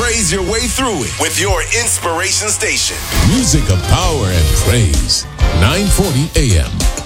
praise your way through it with your inspiration station. Music of power and praise. 940 AM.